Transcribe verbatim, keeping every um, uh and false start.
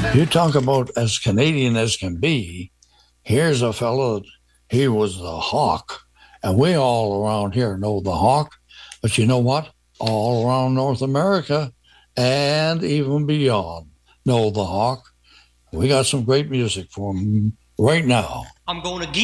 You talk about as Canadian as can be. Here's a fellow, he was the Hawk. And we all around here know the Hawk. But you know what? All around North America and even beyond know the Hawk. We got some great music for him right now. I'm gonna